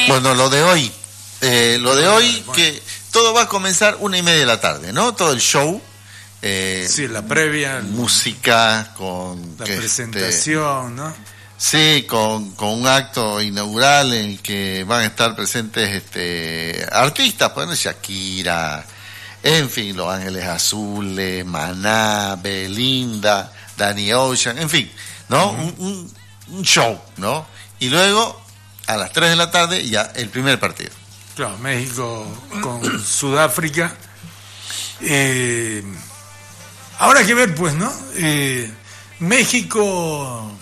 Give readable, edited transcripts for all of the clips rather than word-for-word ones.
Bueno, lo de hoy, que todo va a comenzar 1:30 de la tarde, ¿no? Todo el show. Sí, la previa. Música con... La presentación, ¿no? Sí, con un acto inaugural en el que van a estar presentes artistas, pues, Shakira, en fin, Los Ángeles Azules, Maná, Belinda, Danny Ocean, en fin, ¿no? Un show, ¿no? Y luego, a las 3 de la tarde, ya el primer partido. Claro, México con Sudáfrica. Ahora hay que ver, pues, ¿no? México,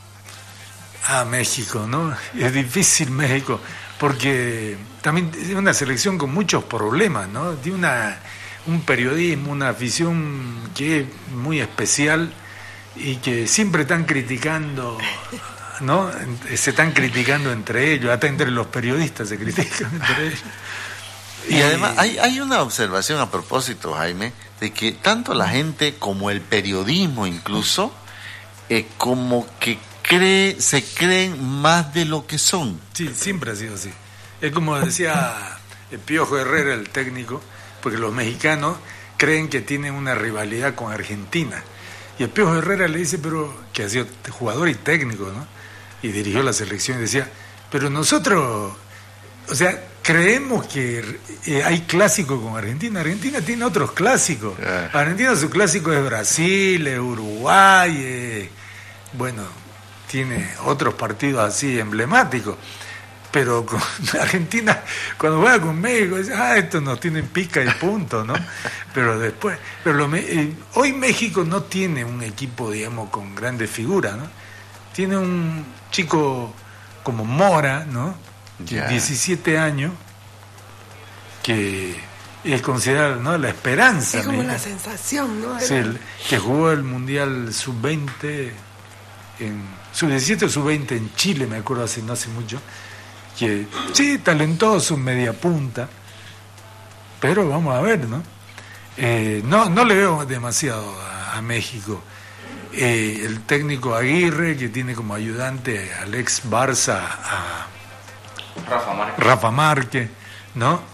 ¿no? Es difícil México, porque también es una selección con muchos problemas, ¿no? Tiene un periodismo, una afición que es muy especial y que siempre están criticando, ¿no? Se están criticando entre ellos, hasta entre los periodistas se critican entre ellos. Y además hay una observación a propósito, Jaime, de que tanto la gente como el periodismo incluso, como que se creen más de lo que son. Sí, siempre ha sido así. Es como decía el Piojo Herrera, el técnico, porque los mexicanos creen que tienen una rivalidad con Argentina. Y el Piojo Herrera le dice, pero que ha sido jugador y técnico, ¿no? Y dirigió la selección y decía, pero nosotros, o sea, creemos que hay clásicos con Argentina. Argentina tiene otros clásicos. Argentina, su clásico es Brasil, es Uruguay, bueno, tiene otros partidos así emblemáticos. Pero con Argentina, cuando juega con México, dice, estos nos tienen pica y punto, ¿no? Pero después, hoy México no tiene un equipo, digamos, con grandes figuras, ¿no? Tiene un chico como Mora, ¿no? De 17 años, que es considerado, ¿no?, la esperanza. Es como la sensación, ¿no? Sí, que jugó el Mundial Sub-20, Sub-17 o Sub-20 en Chile, me acuerdo, no hace mucho. Que sí, talentoso, media punta, pero vamos a ver, ¿no? No le veo demasiado a México. El técnico Aguirre, que tiene como ayudante al ex Barça, a Rafa Márquez, ¿no?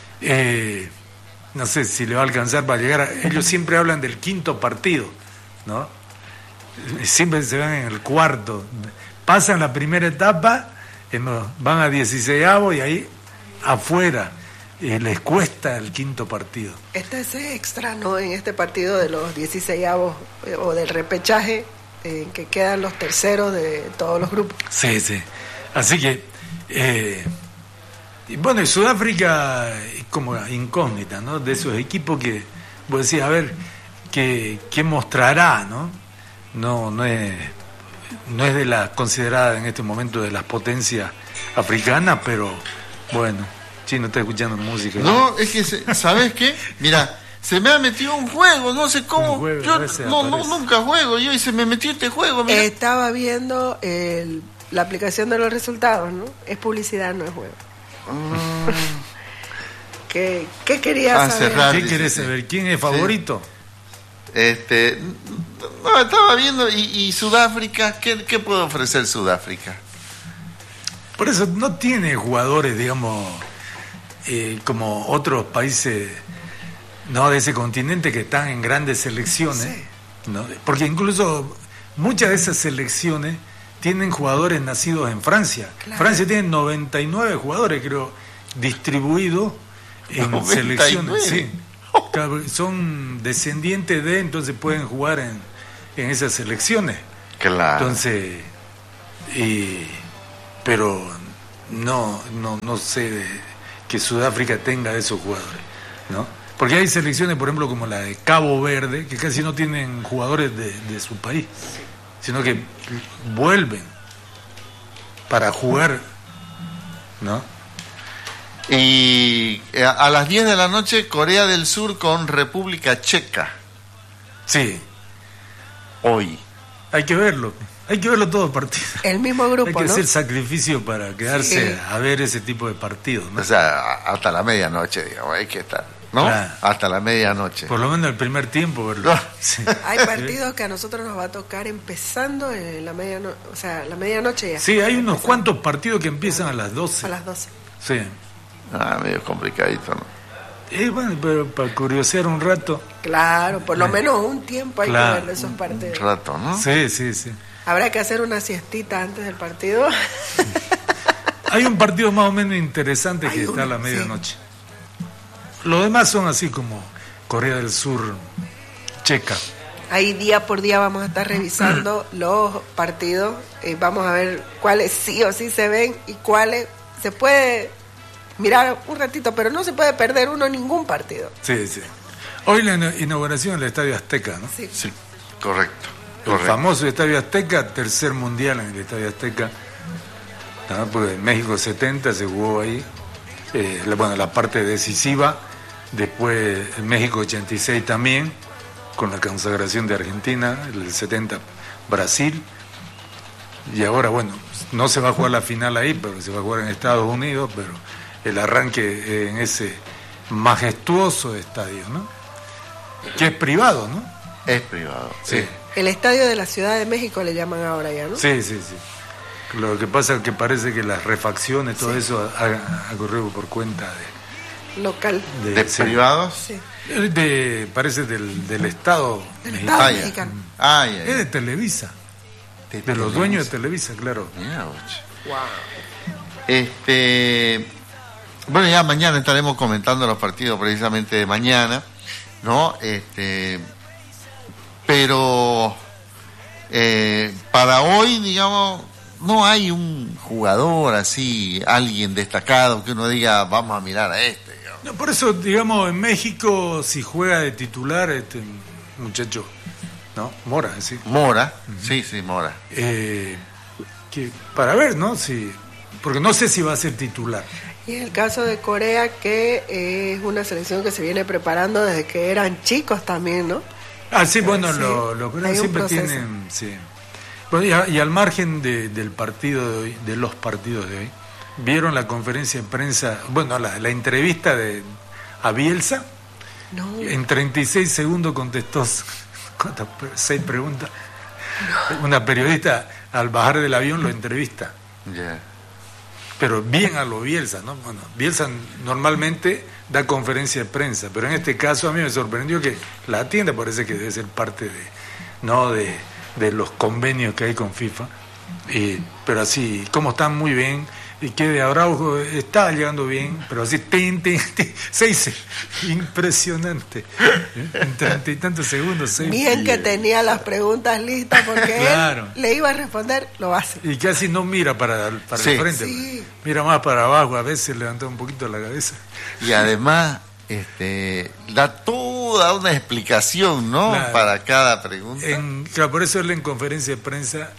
No sé si le va a alcanzar para llegar ellos siempre hablan del quinto partido, ¿no? Siempre se van en el cuarto, pasan la primera etapa, van a 16avos y ahí afuera les cuesta el quinto partido. Ese extra, ¿no? En este partido de los 16avos o del repechaje, que quedan los terceros de todos los grupos. Sí. Así que, bueno, y Sudáfrica es como incógnita, ¿no? De esos equipos que vos decís, a ver, ¿qué mostrará, no? No es de la considerada en este momento de las potencias africanas, pero bueno, no está escuchando música. No, es que, ¿sabes qué? Mira, se me ha metido un juego, no sé cómo. Yo nunca juego yo y se me metió este juego. Mira. Estaba viendo la aplicación de los resultados, ¿no? Es publicidad, no es juego. ¿Qué querías saber? ¿Qué querés saber? ¿Quién es favorito? Sí. No, estaba viendo, y Sudáfrica, ¿qué puede ofrecer Sudáfrica? Por eso no tiene jugadores, digamos, como otros países, no, de ese continente, que están en grandes selecciones, sí, ¿no? Porque incluso muchas de esas selecciones tienen jugadores nacidos en Francia. Claro. Francia tiene 99 jugadores, creo, distribuidos en 99 selecciones. Sí. Son descendientes de, entonces pueden jugar en esas selecciones. Claro. Entonces, pero no sé que Sudáfrica tenga de esos jugadores, ¿no? Porque hay selecciones, por ejemplo, como la de Cabo Verde, que casi no tienen jugadores de su país, sino que vuelven para jugar, ¿no? Y a las 10 de la noche, Corea del Sur con República Checa. Sí. Hoy. Hay que verlo. Hay que verlo todo partido. El mismo grupo, Hay que ¿no? hacer sacrificio para quedarse a ver ese tipo de partidos, ¿no? O sea, hasta la medianoche, digamos, hay que estar, ¿no? Claro. Hasta la medianoche. Por lo menos el primer tiempo, verlo. Sí. Hay partidos que a nosotros nos va a tocar empezando en la medianoche, o sea, la medianoche ya. Sí, hay unos cuantos partidos que empiezan a las 12. A las 12. Sí. Medio complicadito, ¿no? Bueno, pero para curiosear un rato. Claro, por lo menos un tiempo hay Claro. que ver de esos Un partidos. rato, ¿no? Sí, sí, sí. Habrá que hacer una siestita antes del partido. Hay un partido más o menos interesante que Hay está a uno, la medianoche. Los demás son así como Corea del Sur, Checa. Ahí día por día vamos a estar revisando los partidos. Vamos a ver cuáles sí o sí se ven y cuáles se puede mirar un ratito, pero no se puede perder uno ningún partido. Sí, sí. Hoy la inauguración del Estadio Azteca, ¿no? Sí. Sí, correcto. El famoso Estadio Azteca, tercer mundial en el Estadio Azteca. ¿No? Porque en México 70 se jugó ahí. La parte decisiva. Después en México 86 también, con la consagración de Argentina. El 70 Brasil. Y ahora, bueno, no se va a jugar la final ahí, pero se va a jugar en Estados Unidos. Pero el arranque en ese majestuoso estadio, ¿no? Que es privado, ¿no? Es privado. Sí. El estadio de la Ciudad de México le llaman ahora ya, ¿no? Sí, sí, sí. Lo que pasa es que parece que las refacciones, todo eso ha corrido por cuenta Local. ¿De sí. privados? Sí. Parece del Estado Del mexicano. Estado ya. mexicano. Es de Televisa, de los dueños de Televisa, claro. Mira, oye. Wow. Bueno, ya mañana estaremos comentando los partidos precisamente de mañana, ¿no? Pero para hoy, digamos, no hay un jugador así, alguien destacado que uno diga, vamos a mirar a este, digamos. No, por eso, digamos, en México, si juega de titular, este muchacho, ¿no? Mora, sí. Mora, sí, Mora. Que para ver, ¿no? Si, porque no sé si va a ser titular. Y en el caso de Corea, que es una selección que se viene preparando desde que eran chicos también, ¿no? Ah, sí, bueno, Sí, los coreanos hay un siempre proceso. tienen, sí. Bueno, y al margen del partido de hoy, de los partidos de hoy, ¿vieron la conferencia de prensa, bueno, la entrevista a Bielsa? No. En 36 segundos contestó 6 preguntas. Una periodista al bajar del avión lo entrevista. Ya. Pero bien a lo Bielsa, ¿no? Bueno, Bielsa normalmente da conferencia de prensa, pero en este caso a mí me sorprendió que la atienda, parece que debe ser parte de los convenios que hay con FIFA, pero así, como están muy bien, y que de Araujo está llegando bien, pero así, se dice, impresionante, en 30 y tantos segundos. Bien que tenía las preguntas listas porque Claro. él le iba a responder, lo hace. Y casi no mira para Sí. el frente, Sí. mira más para abajo, a veces levanta un poquito la cabeza. Y además, da toda una explicación, ¿no? Claro. Para cada pregunta. Claro, por eso él en conferencia de prensa,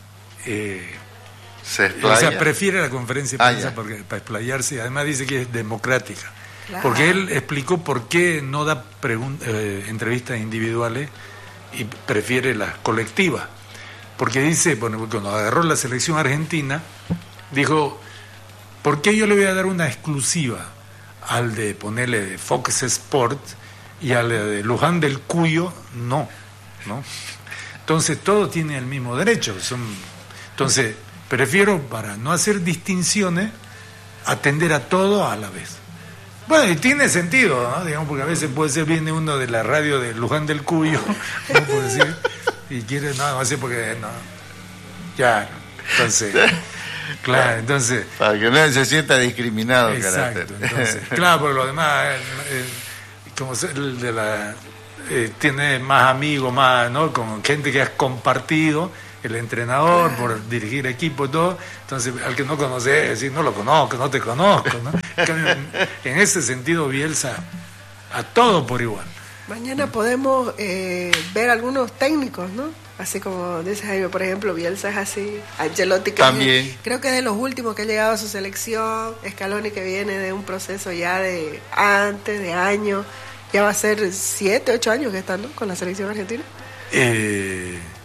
Se o explaya. sea, prefiere la conferencia de prensa ya. para explayarse, y además dice que es democrática. Claro. Porque él explicó por qué no da entrevistas individuales y prefiere las colectivas. Porque dice, bueno, cuando agarró la selección argentina, dijo, ¿por qué yo le voy a dar una exclusiva al de ponerle de Fox Sports y al de Luján del Cuyo? No. Entonces todo tiene el mismo derecho. Entonces prefiero, para no hacer distinciones, atender a todo a la vez. Bueno, y tiene sentido, ¿no? Digamos, porque a veces puede ser, viene uno de la radio de Luján del Cuyo, ¿no? Puede decir, y quiere, no así porque no. Ya, entonces, claro, entonces. Para que no se sienta discriminado, Exacto, carácter. entonces, claro, por lo demás, como el de tiene más amigos, más, ¿no? Con gente que has compartido, el entrenador por dirigir equipo y todo, entonces al que no conoce, decir, no lo conozco, no te conozco, ¿no? En ese sentido, Bielsa, a todo por igual. Mañana podemos ver algunos técnicos, ¿no? Así como dice Jaime, por ejemplo, Bielsa es así, Ancelotti que También. creo que es de los últimos que ha llegado a su selección, Scaloni que viene de un proceso ya de años, ya va a ser 7, 8 años que está, ¿no? Con la selección argentina.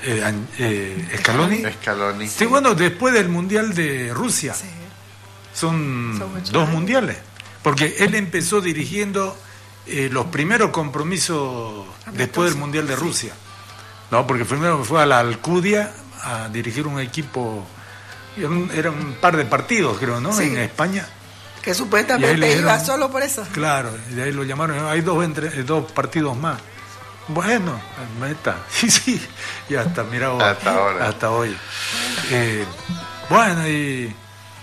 Scaloni. Scaloni. Sí, bueno, después del Mundial de Rusia. Sí. Son muchos 2 años. mundiales. Porque él empezó dirigiendo los primeros compromisos después del Mundial de Rusia. No, porque primero fue a la Alcudia a dirigir un equipo, era un par de partidos, creo, ¿no? Sí. En España. Que Y ahí supuestamente le iba dieron- solo por eso. Claro, y de ahí lo llamaron, hay 2 partidos más. Bueno, meta, sí, y hasta, mira vos, Hasta ahora. hasta hoy. Bueno, y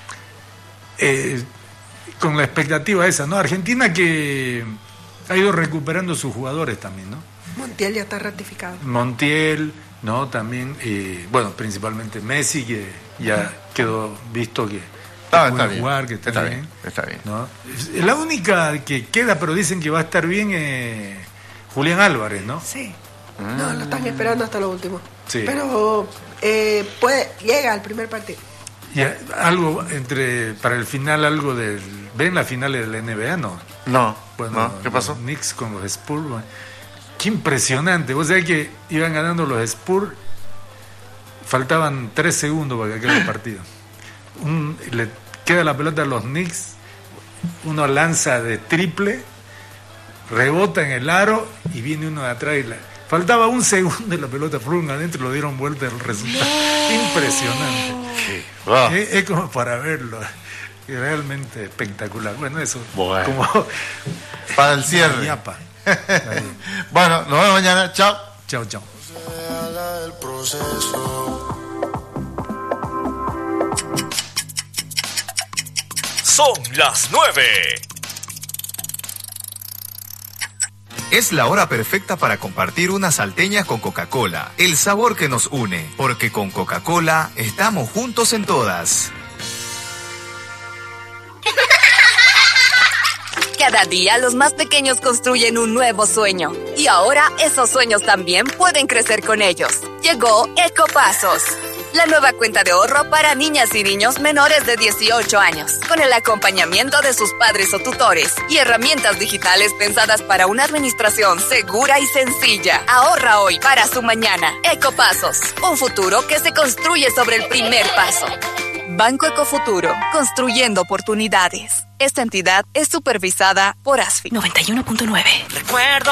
con la expectativa esa, ¿no? Argentina que ha ido recuperando sus jugadores también, ¿no? Montiel ya está ratificado. Montiel, ¿no? También, bueno, principalmente Messi, que ya quedó visto que Está puede bien. jugar, que está bien. Está bien. ¿No? La única que queda, pero dicen que va a estar bien, Julián Álvarez, ¿no? Sí. No, lo están esperando hasta lo último. Sí. Pero llega al primer partido. Y algo para el final, algo del... ¿Ven las finales del NBA, no? No, Bueno, no, ¿qué pasó? Los Knicks con los Spurs, bueno. Qué impresionante. Vos sabés que iban ganando los Spurs, faltaban 3 segundos para que acabe el partido. Le queda la pelota a los Knicks, uno lanza de triple, rebota en el aro y viene uno de atrás. Faltaba 1 segundo y la pelota fue adentro y lo dieron vuelta el resultado. Impresionante. Sí. Wow. Es como para verlo. Realmente espectacular. Bueno, eso. Bueno. Como Para el cierre. ñapa. Bueno, nos vemos mañana. Chao. Chao, chao. El proceso. Son las 9. Es la hora perfecta para compartir unas salteñas con Coca-Cola, el sabor que nos une, porque con Coca-Cola estamos juntos en todas. Cada día los más pequeños construyen un nuevo sueño. Y ahora esos sueños también pueden crecer con ellos. Llegó Ecopasos, la nueva cuenta de ahorro para niñas y niños menores de 18 años, con el acompañamiento de sus padres o tutores y herramientas digitales pensadas para una administración segura y sencilla. Ahorra hoy para su mañana. Ecopasos, un futuro que se construye sobre el primer paso. Banco Ecofuturo, construyendo oportunidades. Esta entidad es supervisada por ASFI. 91.9. Recuerdo